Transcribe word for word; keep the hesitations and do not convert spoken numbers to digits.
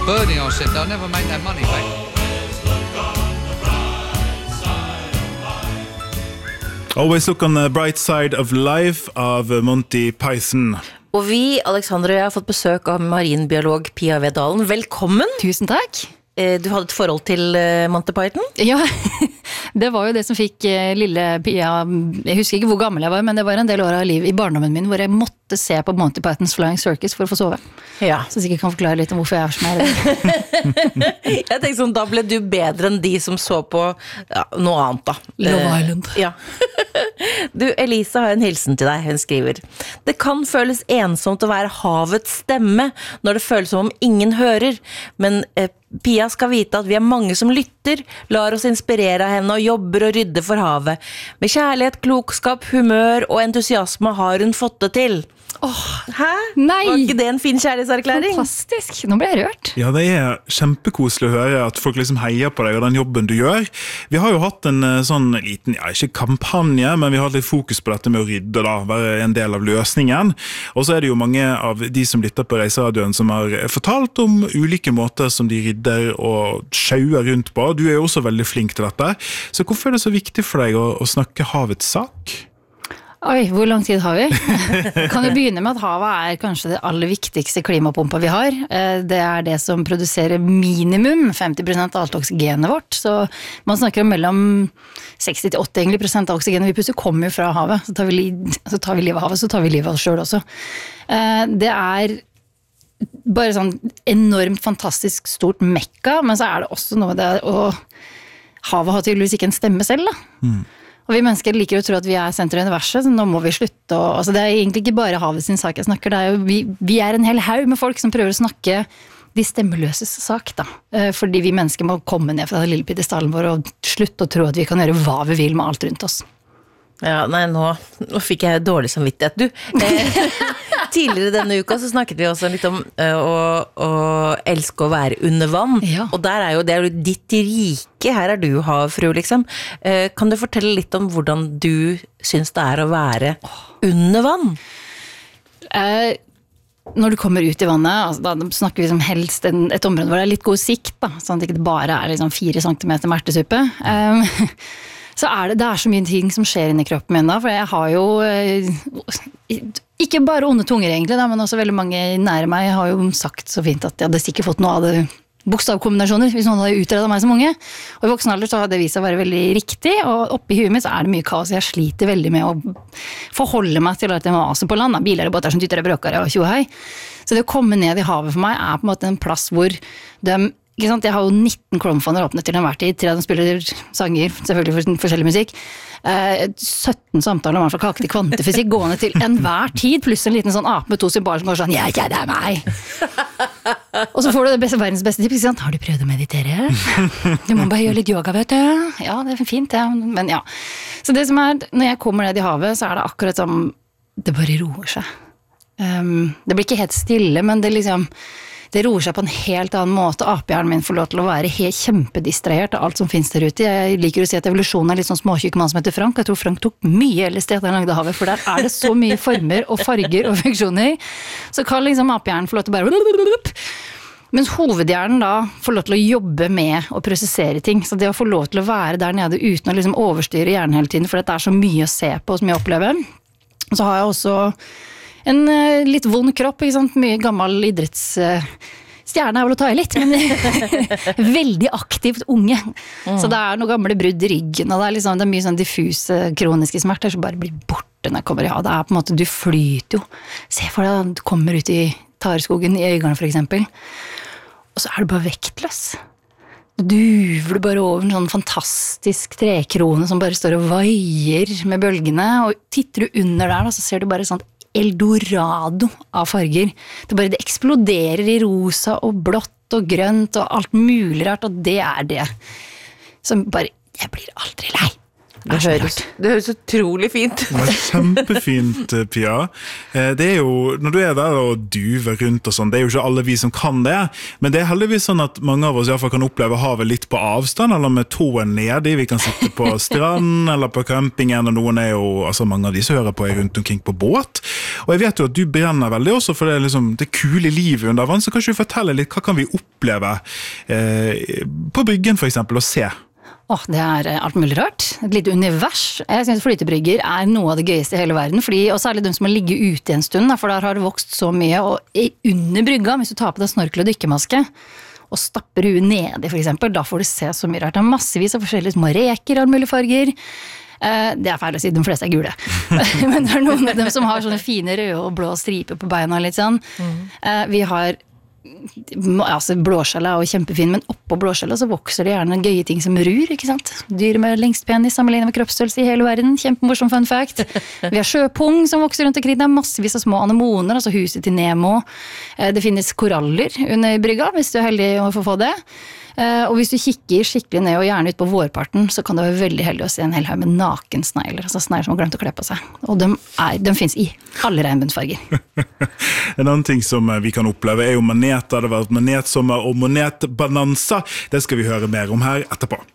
birding on shit, they'll never make that money back. Always look on the bright side of life av Monty Python. Og vi, Alexander og jeg, har fått besøk av marinbiolog Pia Vedalen. Velkommen! Tusen takk! Du hadde et forhold til Monty Python? Ja, det var jo det som fikk lille Pia, jeg husker ikke hvor gammel jeg var, men det var en del år av liv i barndommen min, hvor jeg måtte se på Monty Pythons Flying Circus for å få sove. Ja. Så sikkert kan forklare litt om hvorfor jeg er som jeg er. Jeg tenkte sånn, da ble du bedre enn de som så på ja, noe annet da. Love Island. Ja. Du, Elisa har en hilsen til deg, hun skriver. Det kan føles ensomt å være havets stemme, når det føles som om ingen hører, men eh, Pia skal vite at vi er mange som lytter, lar oss inspirere av henne og jobber og rydder for havet. Med kjærlighet, klokskap, humør og entusiasme har hun fått det til. Åh, hæ? Nei! Var ikke det en fin kjærlighetserklæring? Fantastisk, nå ble jeg rørt. Ja, det er kjempekoselig å høre at folk liksom heier på deg og den jobben du gjør. Vi har jo hatt en sånn liten, ja, ikke kampanje, men vi har hatt litt fokus på dette med å rydde da, være en del av løsningen. Og så er det jo mange av de som lytter på Reiseradioen som har fortalt om ulike måter som de rydder og sjauer rundt på. Du er jo også veldig flink til dette. Så hvorfor er det så viktig for deg å, å snakke havets sak? Oi, hvor lang tid har vi? Kan jo begynne med at havet er kanskje det aller viktigste klimapumpa vi har. Det er det som produserer minimum femti prosent av alt oksygenet vårt. Så man snakker om mellom seksti til åtti prosent av oksygenet vi puster kommer jo fra havet. Så tar vi, så tar vi livet av havet, så tar vi livet av oss selv også. Det er bare sånn enormt fantastisk stort mekka, men så er det også noe det, og havet har tydeligvis ikke en stemme selv da. Mm. Og vi mennesker liker å tro at vi er sentrum i universet, så nå må vi slutte. Og, altså det er egentlig ikke bare havet sin sak jeg snakker, det er jo, vi, vi er en hel haug med folk som prøver å snakke de stemmeløses sak da. Fordi vi mennesker må komme ned fra den lille piedestalen vår og slutte å tro at vi kan gjøre hva vi vil med alt rundt oss. Ja, nei, nå, nå fikk jeg dårlig samvittighet. Du, eh, tidligere denne uka så snakket vi også litt om uh, å, å elske å være under vann. Ja. Og der er jo, det er jo ditt rike, her er du havfru, liksom. Uh, kan du fortelle litt om hvordan du syns det er å være under vann? Uh, når du kommer ut i vannet, altså, da snakker vi som helst en, et område hvor det er litt god sikt, da, sånn at det ikke bare er liksom fire centimeter mertesuppe. Um, så er det, det er så mye ting som skjer inni kroppen min da, for jeg har jo eh, ikke bare onde tunger egentlig da, men også veldig mange nære meg har jo sagt så fint at jeg hadde sikkert fått noe av det bokstavkombinasjoner hvis noen hadde utredet meg som unge, og i voksen alder så har det vist seg å være veldig riktig, og oppi huet mitt så er det mye kaos, jeg sliter veldig med å forholde meg til at jeg må ase på land, da. Biler og båter som dytter og bråkere og tjohei, så det å komme ned i havet for meg er på en måte en plass hvor de ikke sant? Jeg har jo nitten crowdfunder åpnet til enhver tid, tre av dem spiller sanger, selvfølgelig for forskjellig musikk, eh, sytten samtaler om hva kake til kvantefysikk gående til enhver tid, pluss en liten sånn ape med to symboler som går sånn, ja, ja, det er meg. Og så får du det beste, verdens beste tips, ikke sant? Har du prøvd å meditere? Du må bare gjøre litt yoga, vet du. Ja, det er fint, ja, men ja. Så det som er, når jeg kommer ned i havet, så er det akkurat som, det bare roer seg. Um, det blir ikke helt stille, men det liksom, det roer seg på en helt annen måte. Apehjernen min får lov til å være helt kjempedistrahert av alt som finnes der ute. Jeg liker å si at evolusjonen er litt sånn småtjukk mann som heter Frank. Jeg tror Frank tok mye L S D etter han lagde havet, for der er det så mye former og farger og funksjoner. Så kan liksom apehjernen få lov til å bare... Mens hovedhjernen da får lov til å jobbe med å prosessere ting. Så det å få lov til å være der nede uten å liksom overstyre hjernen hele tiden, for det er så mye å se på og så mye å oppleve. Og så har jeg også en uh, litt vond kropp, ikke sant? Mye gammel idretts... Uh, stjerne er vel å ta i litt, men veldig aktivt unge. Mm. Så det er noen gamle brudd i ryggen, og det er, liksom, det er mye sånn diffuse kroniske smerter som bare blir borte når jeg kommer i havet. Det er på en måte, du flyter jo. Se for deg, du kommer ut i Tareskogen i Øygarden for eksempel, og så er du bare vektløs. Du duver bare over en sånn fantastisk trekrone som bare står og vaier med bølgene, og titter du under der da, så ser du bare sånn eldorado av farger. Det bare det eksploderer i rosa og blått og grønt og alt mulig rart, og det er det som bare, jeg blir aldri lei. Det høres, det høres utrolig fint. Det er kjempefint, Pia. Det er jo, når du er der og duver rundt og sånn, det er jo ikke alle vi som kan det, men det er heldigvis sånn at mange av oss i hvert fall kan oppleve havet litt på avstand, eller med tåen nede. Vi kan sitte på strand eller på campingen, og noen er jo, altså mange av de som hører på er rundt omkring på båt. Og jeg vet jo at du brenner veldig også for det, liksom, det kule livet under vann, så kan du fortelle litt, hva kan vi oppleve eh, på bryggen for eksempel, og se? Åh, det er alt mulig rart. Et lite univers. Jeg synes flytebrygger er noe av det gøyeste i hele verden, fordi, og særlig de som må ligge ute en stund, for der har det vokst så mye, og under brygga, hvis du tar på deg snorkel og dykkermaske, og stapper huet nedi for eksempel, da får du se så mye rart. Det er massevis av forskjellige små reker av mulige farger. Det er feil å si, de fleste er gule. Men det er noen av dem som har sånne fine røde og blå striper på beina litt sånn. Mm. Vi har altså blåskjella er jo kjempefin, men oppå blåskjella så vokser det gjerne gøye ting som rur, ikke sant? Dyr med lengst penis sammenlignet med kroppsstørrelse i hele verden, kjempemorsom fun fact. Vi har sjøpung som vokser rundt omkring, det er massevis av små anemoner, altså huset til Nemo. Det finnes koraller under brygga, hvis du er heldig å få få det. Og hvis du kikker skikkelig ned og gjerne ut på vårparten, så kan du være veldig heldig å se en hel haug med nakensnegler, altså snegler som har glemt å kle på seg. Og de, er, de finnes i alle regnbuensfarger. En annen ting som vi kan oppleve er jo maneter, det har vært manetsommer og manetbananza. Det skal vi høre mer om her etterpå.